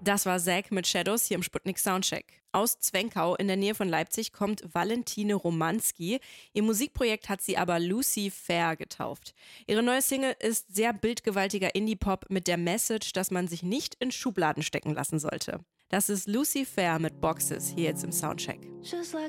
Das war Zack mit Shadows hier im Sputnik Soundcheck. Aus Zwenkau in der Nähe von Leipzig kommt Valentine Romanski. Ihr Musikprojekt hat sie aber Lucy Fair getauft. Ihre neue Single ist sehr bildgewaltiger Indie-Pop mit der Message, dass man sich nicht in Schubladen stecken lassen sollte. Das ist Lucy Fair mit Boxes hier jetzt im Soundcheck.